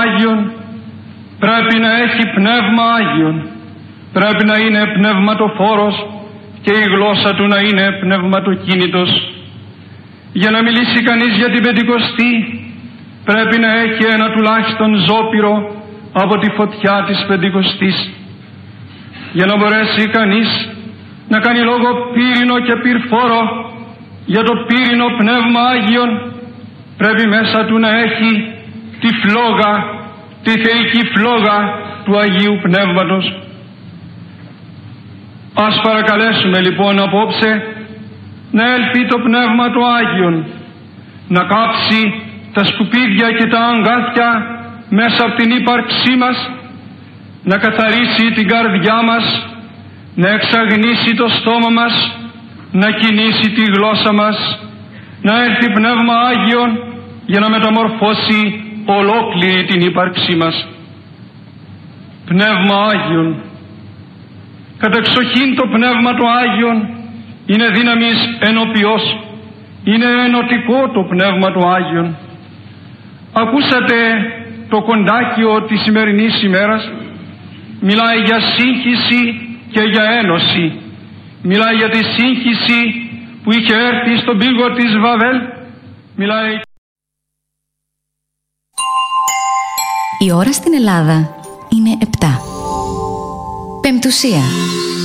Άγιον πρέπει να έχει πνεύμα Άγιον, πρέπει να είναι πνευματοφόρος και η γλώσσα του να είναι πνευματοκίνητος. Για να μιλήσει κανείς για την Πεντηκοστή πρέπει να έχει ένα τουλάχιστον ζώπυρο από τη φωτιά της Πεντηκοστής. Για να μπορέσει κανείς να κάνει λόγο πύρινο και πυρφόρο για το πύρινο πνεύμα Άγιον, πρέπει μέσα του να έχει τη φλόγα, τη θεϊκή φλόγα του Αγίου Πνεύματος. Ας παρακαλέσουμε λοιπόν απόψε να έλθει το Πνεύμα του Άγιον, να κάψει τα σκουπίδια και τα αγκάθια μέσα από την ύπαρξή μας, να καθαρίσει την καρδιά μας, να εξαγνίσει το στόμα μας, να κινήσει τη γλώσσα μας, να έρθει Πνεύμα Άγιον για να μεταμορφώσει ολόκληρη την ύπαρξή μας. Πνεύμα Άγιον. Κατεξοχήν το Πνεύμα του Άγιον είναι δύναμης ενοποιός, είναι ενωτικό το Πνεύμα του Άγιον. Ακούσατε το κοντάκιο της σημερινής ημέρας, μιλάει για σύγχυση και για ένωση. Μιλάει για τη σύγχυση που είχε έρθει στον πύργο της Βαβέλ. Μιλάει... Η ώρα στην Ελλάδα είναι 7. Πεμπτουσία.